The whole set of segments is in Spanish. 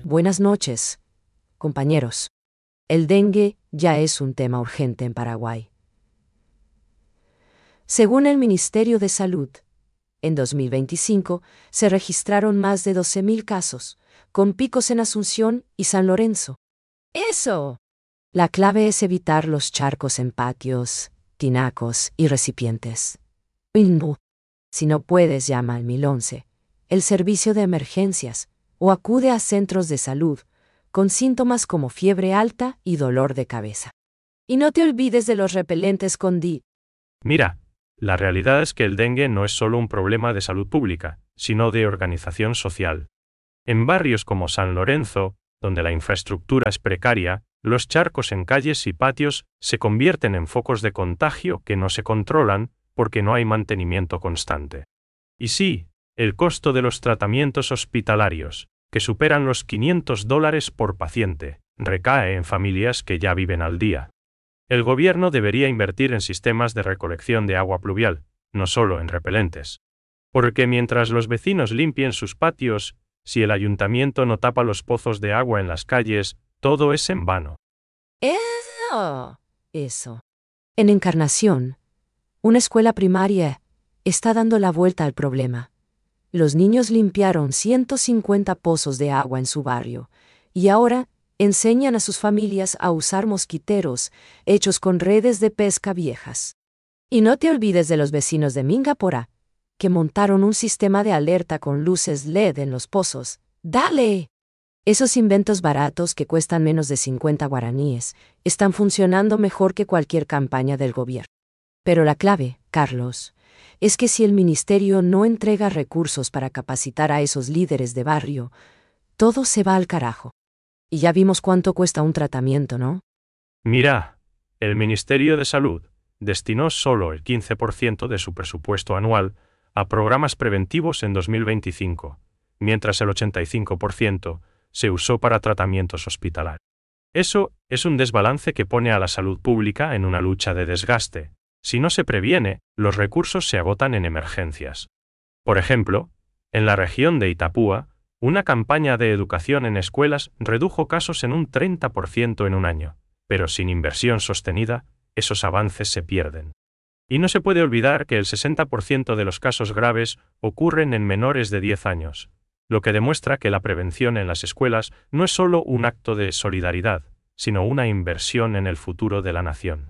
Buenas noches, compañeros. El dengue ya es un tema urgente en Paraguay. Según el Ministerio de Salud, en 2025 se registraron más de 12.000 casos, con picos en Asunción y San Lorenzo. ¡Eso! La clave es evitar los charcos en patios, tinacos y recipientes. Si no puedes, llama al 1011, el servicio de emergencias, o acude a centros de salud, con síntomas como fiebre alta y dolor de cabeza. Y no te olvides de los repelentes con DIT. Mira, la realidad es que el dengue no es solo un problema de salud pública, sino de organización social. En barrios como San Lorenzo, donde la infraestructura es precaria, los charcos en calles y patios se convierten en focos de contagio que no se controlan porque no hay mantenimiento constante. Y sí, el costo de los tratamientos hospitalarios, que superan los $500 por paciente, recae en familias que ya viven al día. El gobierno debería invertir en sistemas de recolección de agua pluvial, no solo en repelentes. Porque mientras los vecinos limpien sus patios, si el ayuntamiento no tapa los pozos de agua en las calles, todo es en vano. Eso. En Encarnación, una escuela primaria está dando la vuelta al problema. Los niños limpiaron 150 pozos de agua en su barrio, y ahora enseñan a sus familias a usar mosquiteros hechos con redes de pesca viejas. Y no te olvides de los vecinos de Mingapora, que montaron un sistema de alerta con luces LED en los pozos. ¡Dale! Esos inventos baratos que cuestan menos de 50 guaraníes están funcionando mejor que cualquier campaña del gobierno. Pero la clave, Carlos, es que si el ministerio no entrega recursos para capacitar a esos líderes de barrio, todo se va al carajo. Y ya vimos cuánto cuesta un tratamiento, ¿no? Mira, el Ministerio de Salud destinó solo el 15% de su presupuesto anual a programas preventivos en 2025, mientras el 85% se usó para tratamientos hospitalarios. Eso es un desbalance que pone a la salud pública en una lucha de desgaste. Si no se previene, los recursos se agotan en emergencias. Por ejemplo, en la región de Itapúa, una campaña de educación en escuelas redujo casos en un 30% en un año, pero sin inversión sostenida, esos avances se pierden. Y no se puede olvidar que el 60% de los casos graves ocurren en menores de 10 años, lo que demuestra que la prevención en las escuelas no es solo un acto de solidaridad, sino una inversión en el futuro de la nación.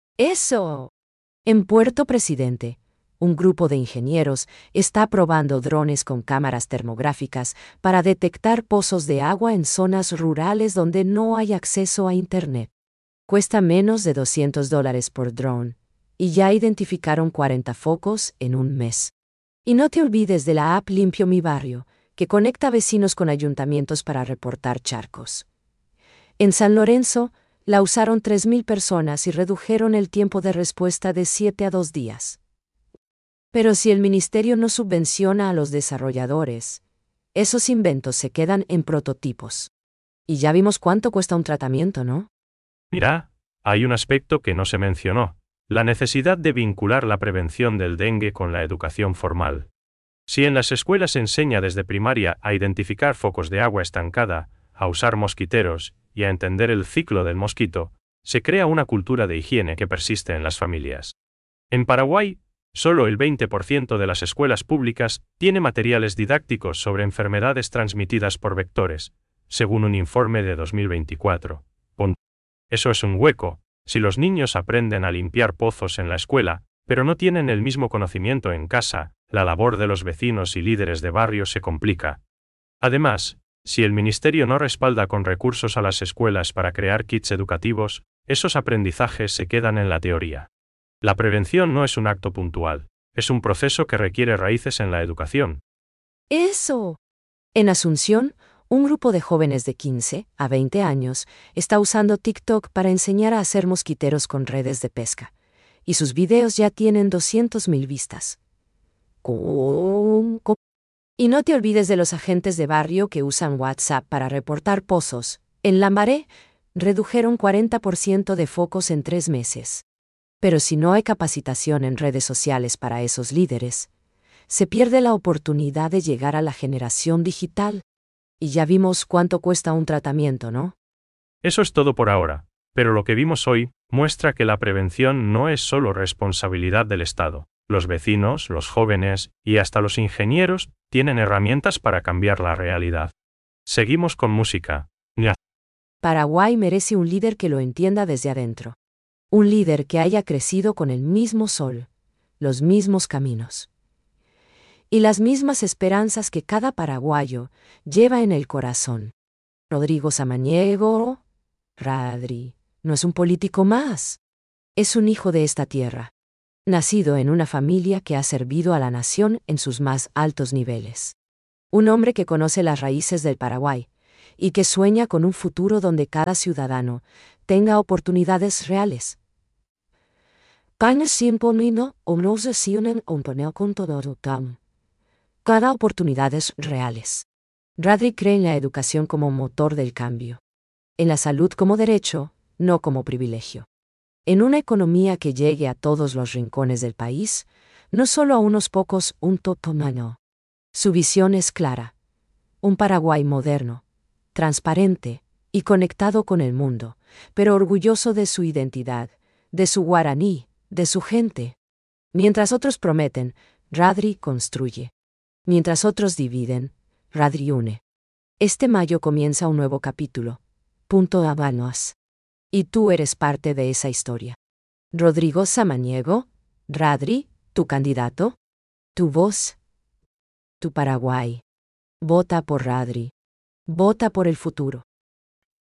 ¡Eso! En Puerto Presidente, un grupo de ingenieros está probando drones con cámaras termográficas para detectar pozos de agua en zonas rurales donde no hay acceso a Internet. Cuesta menos de $200 por drone, y ya identificaron 40 focos en un mes. Y no te olvides de la app Limpio Mi Barrio, que conecta vecinos con ayuntamientos para reportar charcos. En San Lorenzo, la usaron 3.000 personas y redujeron el tiempo de respuesta de 7 a 2 días. Pero si el ministerio no subvenciona a los desarrolladores, esos inventos se quedan en prototipos. Y ya vimos cuánto cuesta un tratamiento, ¿no? Mira, hay un aspecto que no se mencionó, la necesidad de vincular la prevención del dengue con la educación formal. Si en las escuelas se enseña desde primaria a identificar focos de agua estancada, a usar mosquiteros y a entender el ciclo del mosquito, se crea una cultura de higiene que persiste en las familias. En Paraguay, solo el 20% de las escuelas públicas tiene materiales didácticos sobre enfermedades transmitidas por vectores, según un informe de 2024. Eso es un hueco. Si los niños aprenden a limpiar pozos en la escuela, pero no tienen el mismo conocimiento en casa, la labor de los vecinos y líderes de barrio se complica. Además, si el ministerio no respalda con recursos a las escuelas para crear kits educativos, esos aprendizajes se quedan en la teoría. La prevención no es un acto puntual, es un proceso que requiere raíces en la educación. ¡Eso! En Asunción, un grupo de jóvenes de 15 a 20 años está usando TikTok para enseñar a hacer mosquiteros con redes de pesca, y sus videos ya tienen 200.000 vistas. Y no te olvides de los agentes de barrio que usan WhatsApp para reportar pozos. En Lambaré, redujeron 40% de focos en 3 meses. Pero si no hay capacitación en redes sociales para esos líderes, se pierde la oportunidad de llegar a la generación digital. Y ya vimos cuánto cuesta un tratamiento, ¿no? Eso es todo por ahora, pero lo que vimos hoy muestra que la prevención no es solo responsabilidad del Estado. Los vecinos, los jóvenes y hasta los ingenieros tienen herramientas para cambiar la realidad. Seguimos con música. Paraguay merece un líder que lo entienda desde adentro. Un líder que haya crecido con el mismo sol, los mismos caminos y las mismas esperanzas que cada paraguayo lleva en el corazón. Rodrigo Samaniego, Radri, no es un político más. Es un hijo de esta tierra, nacido en una familia que ha servido a la nación en sus más altos niveles. Un hombre que conoce las raíces del Paraguay y que sueña con un futuro donde cada ciudadano tenga oportunidades reales. Cada oportunidades reales. Radri cree en la educación como motor del cambio. En la salud como derecho, no como privilegio. En una economía que llegue a todos los rincones del país, no solo a unos pocos, un totomano. Su visión es clara. Un Paraguay moderno, transparente y conectado con el mundo, pero orgulloso de su identidad, de su guaraní, de su gente. Mientras otros prometen, Radri construye. Mientras otros dividen, Radri une. Este mayo comienza un nuevo capítulo. Punto Habanos. Y tú eres parte de esa historia. Rodrigo Samaniego, Radri, tu candidato, tu voz, tu Paraguay. Vota por Radri. Vota por el futuro.